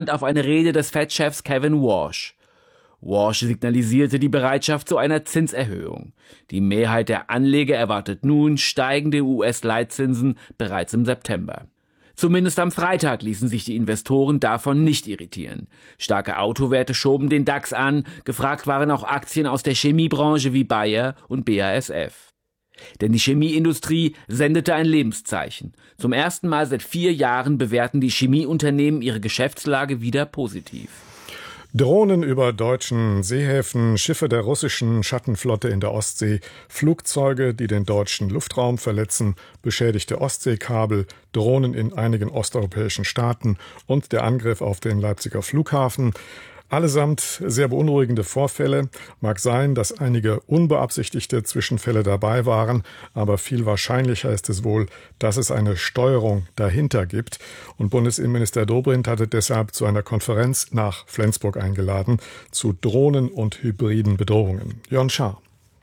stand auf eine Rede des Fed-Chefs Kevin Warsh. Warsh signalisierte die Bereitschaft zu einer Zinserhöhung. Die Mehrheit der Anleger erwartet nun steigende US-Leitzinsen bereits im September. Zumindest am Freitag ließen sich die Investoren davon nicht irritieren. Starke Autowerte schoben den DAX an, gefragt waren auch Aktien aus der Chemiebranche wie Bayer und BASF. Denn die Chemieindustrie sendete ein Lebenszeichen. Zum ersten Mal seit 4 Jahren bewerten die Chemieunternehmen ihre Geschäftslage wieder positiv. Drohnen über deutschen Seehäfen, Schiffe der russischen Schattenflotte in der Ostsee, Flugzeuge, die den deutschen Luftraum verletzen, beschädigte Ostseekabel, Drohnen in einigen osteuropäischen Staaten und der Angriff auf den Leipziger Flughafen. Allesamt sehr beunruhigende Vorfälle. Mag sein, dass einige unbeabsichtigte Zwischenfälle dabei waren, aber viel wahrscheinlicher ist es wohl, dass es eine Steuerung dahinter gibt. Und Bundesinnenminister Dobrindt hatte deshalb zu einer Konferenz nach Flensburg eingeladen zu Drohnen und hybriden Bedrohungen. Jörn Schaar.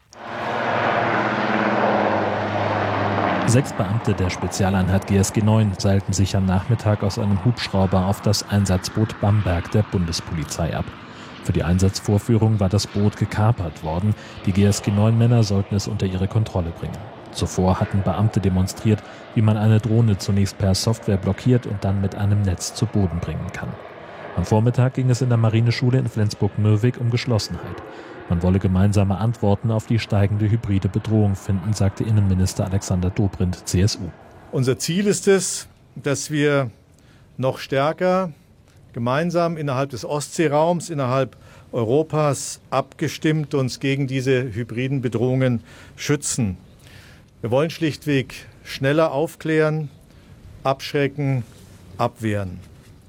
6 Beamte der Spezialeinheit GSG 9 seilten sich am Nachmittag aus einem Hubschrauber auf das Einsatzboot Bamberg der Bundespolizei ab. Für die Einsatzvorführung war das Boot gekapert worden. Die GSG 9-Männer sollten es unter ihre Kontrolle bringen. Zuvor hatten Beamte demonstriert, wie man eine Drohne zunächst per Software blockiert und dann mit einem Netz zu Boden bringen kann. Am Vormittag ging es in der Marineschule in Flensburg-Mürwik um Geschlossenheit. Man wolle gemeinsame Antworten auf die steigende hybride Bedrohung finden, sagte Innenminister Alexander Dobrindt, CSU. Unser Ziel ist es, dass wir noch stärker gemeinsam innerhalb des Ostseeraums, innerhalb Europas abgestimmt uns gegen diese hybriden Bedrohungen schützen. Wir wollen schlichtweg schneller aufklären, abschrecken, abwehren.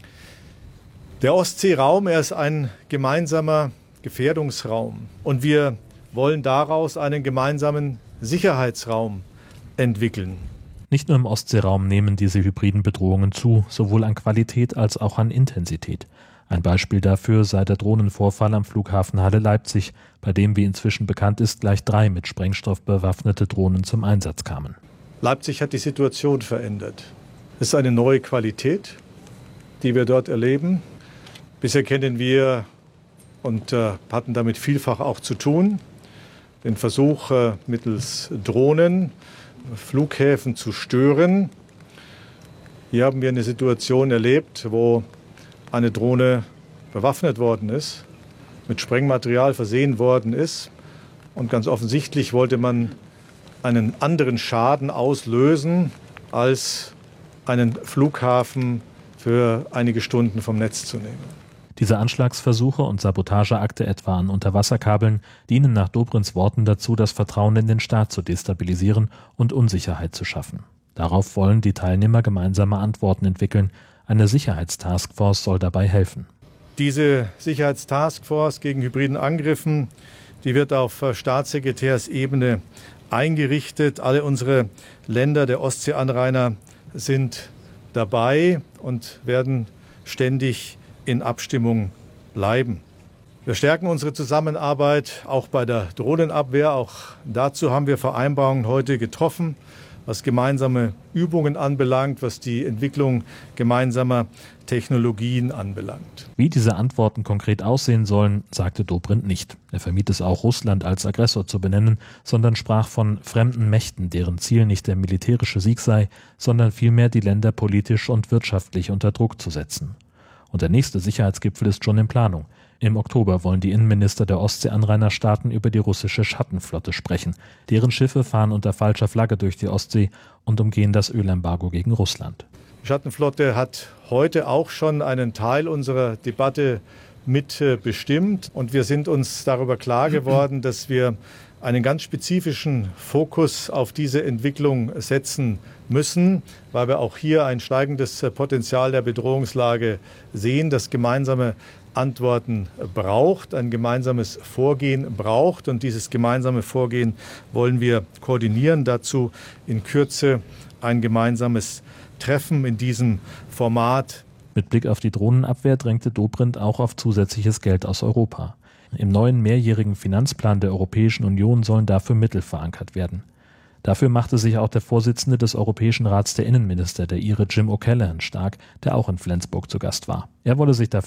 Der Ostseeraum, er ist ein gemeinsamer Gefährdungsraum. Und wir wollen daraus einen gemeinsamen Sicherheitsraum entwickeln. Nicht nur im Ostseeraum nehmen diese hybriden Bedrohungen zu, sowohl an Qualität als auch an Intensität. Ein Beispiel dafür sei der Drohnenvorfall am Flughafen Halle Leipzig, bei dem, wie inzwischen bekannt ist, gleich 3 mit Sprengstoff bewaffnete Drohnen zum Einsatz kamen. Leipzig hat die Situation verändert. Es ist eine neue Qualität, die wir dort erleben. Bisher kennen wir und hatten damit vielfach auch zu tun, den Versuch, mittels Drohnen Flughäfen zu stören. Hier haben wir eine Situation erlebt, wo eine Drohne bewaffnet worden ist, mit Sprengmaterial versehen worden ist. Und ganz offensichtlich wollte man einen anderen Schaden auslösen, als einen Flughafen für einige Stunden vom Netz zu nehmen. Diese Anschlagsversuche und Sabotageakte etwa an Unterwasserkabeln dienen nach Dobrindts Worten dazu, das Vertrauen in den Staat zu destabilisieren und Unsicherheit zu schaffen. Darauf wollen die Teilnehmer gemeinsame Antworten entwickeln. Eine Sicherheitstaskforce soll dabei helfen. Diese Sicherheitstaskforce gegen hybriden Angriffen, die wird auf Staatssekretärsebene eingerichtet. Alle unsere Länder der Ostseeanrainer sind dabei und werden ständig in Abstimmung bleiben. Wir stärken unsere Zusammenarbeit auch bei der Drohnenabwehr. Auch dazu haben wir Vereinbarungen heute getroffen, was gemeinsame Übungen anbelangt, was die Entwicklung gemeinsamer Technologien anbelangt. Wie diese Antworten konkret aussehen sollen, sagte Dobrindt nicht. Er vermied es auch, Russland als Aggressor zu benennen, sondern sprach von fremden Mächten, deren Ziel nicht der militärische Sieg sei, sondern vielmehr die Länder politisch und wirtschaftlich unter Druck zu setzen. Und der nächste Sicherheitsgipfel ist schon in Planung. Im Oktober wollen die Innenminister der Ostseeanrainerstaaten über die russische Schattenflotte sprechen. Deren Schiffe fahren unter falscher Flagge durch die Ostsee und umgehen das Ölembargo gegen Russland. Die Schattenflotte hat heute auch schon einen Teil unserer Debatte mitbestimmt. Und wir sind uns darüber klar geworden, dass wir einen ganz spezifischen Fokus auf diese Entwicklung setzen müssen, weil wir auch hier ein steigendes Potenzial der Bedrohungslage sehen, das gemeinsame Antworten braucht, ein gemeinsames Vorgehen braucht. Und dieses gemeinsame Vorgehen wollen wir koordinieren. Dazu in Kürze ein gemeinsames Treffen in diesem Format. Mit Blick auf die Drohnenabwehr drängte Dobrindt auch auf zusätzliches Geld aus Europa. Im neuen mehrjährigen Finanzplan der Europäischen Union sollen dafür Mittel verankert werden. Dafür machte sich auch der Vorsitzende des Europäischen Rats der Innenminister, der Ire Jim O'Callaghan, stark, der auch in Flensburg zu Gast war. Er wolle sich dafür